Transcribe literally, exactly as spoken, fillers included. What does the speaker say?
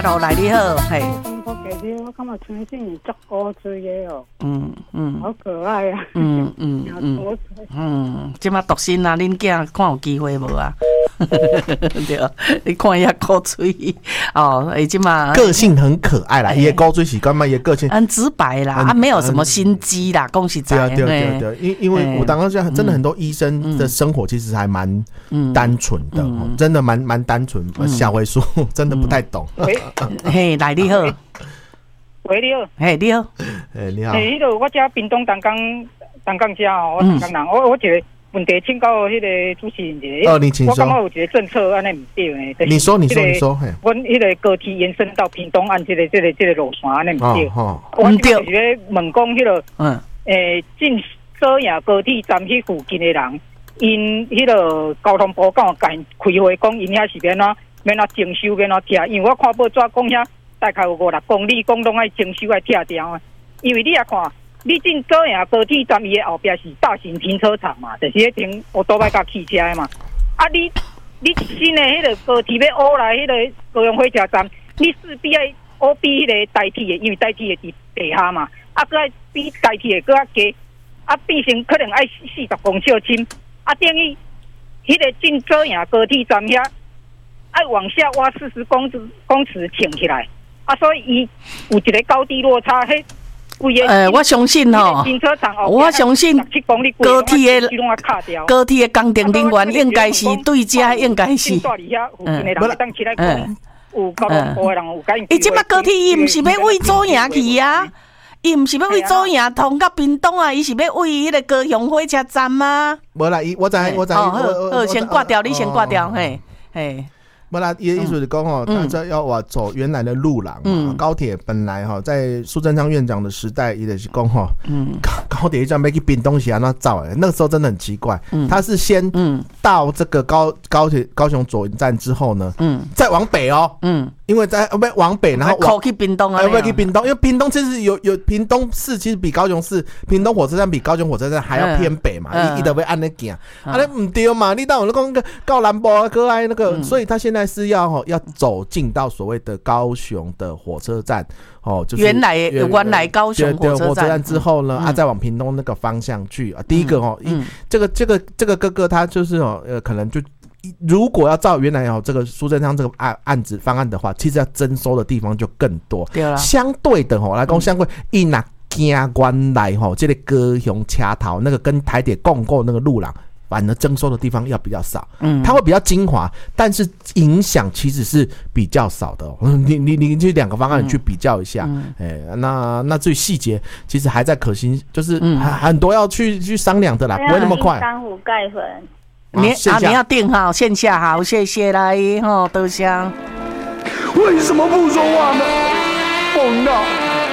高来你好，嘿。 我给你，我感觉春信你足古锥的哦， 嗯嗯， 好可爱啊， 嗯嗯嗯嗯，即马独身啊，恁囝看有机会无啊？对，你看一下古锥哦，诶，即马个性很可爱啦，伊古锥是干嘛？伊个性很直白啦，啊，没有什么心机啦，恭喜在。 对对对对，因因为我刚刚讲，真的很多医生的生活其实还蛮单纯的，真的蛮蛮单纯。小回数真的不太懂。 嘿，来你好。 喂，你好。 嘿，你好。 嘿，你好。 嘿，迄个我家屏东东港东港家哦，我东港人，我我一个问题请教迄个主持人一下。 哦，你请说。 我感觉有一个政策安尼唔对呢。 你说，你说，你说。 阮迄个高铁延伸到屏东岸，这个、这个、这个路线安尼唔对。 哦， 我就是咧问讲迄个，嗯，诶，进遮阳高铁站迄附近的人，因迄个交通部敢有甲因开会讲，因遐是免啊免啊征收免啊拆，因为我看报纸讲遐。大概有五六公里，讲拢爱征收爱拆掉啊！因为你也看，你进遮阳高铁站伊的后边是大型停车场嘛，就是迄停奥多摆甲汽车的嘛。啊，你你新的迄个高铁要乌来迄个高雄火车站，你势必爱乌比迄个代替的，因为代替的伫地下嘛。啊，搁爱比代替的搁较低，啊，变成可能爱四十公尺深。啊，等于迄个进遮阳高铁站遐，爱往下挖四十公尺公尺挺起来。啊，所以伊有一个高低落差，迄规个。 呃，我相信吼， 停车场我相信高铁的高铁的工程人员应该是对家，应该是。 嗯，嗯，有交通部的人有甲因。 伊即摆高铁伊毋是要为左营去啊，伊毋是要为左营通到屏东啊，伊是要为迄个高雄火车站吗？ 无啦，伊我知我知。 好，好，先挂掉，你先挂掉，嘿，嘿。 不啦，伊的意思是讲哦，大家要往走原来的路廊嘛。高铁本来哈，在苏贞昌院长的时代，伊就是讲哈，高铁一站要去屏东是安怎走的？那个时候真的很奇怪，他是先到这个高高铁高雄左营站之后呢，再往北哦，因为在不往北，然后往去屏东啊， 要去屏东，因为屏东其实有有屏东市，其实比高雄市屏东火车站比高雄火车站还要偏北嘛，伊伊都会按那行，啊那唔对嘛，你当我讲个高南部啊，可爱那个，所以他现在是要吼要走进到所谓的高雄的火车站哦，就是原来原来高雄火车站， 火车站之后呢，啊再往屏东那个方向去啊。第一个哦，这个这个这个哥哥他就是哦呃可能就。如果要照原来哦这个苏贞昌这个案案子方案的话，其实要征收的地方就更多。 对啦， 相对的吼，来讲相对，伊若行原来吼这个高雄车头那个跟台铁共构那个路廊，反而征收的地方要比较少。嗯，它会比较精华，但是影响其实是比较少的、哦。你你你这两个方案去比较一下，哎、嗯欸，那那至于细节，其实还在可行，就是很多要去去商量的啦，不会那么快。 珊瑚钙粉。 你啊，你要定好线下好，谢谢来吼，多香。 为什么不说话呢？疯闹。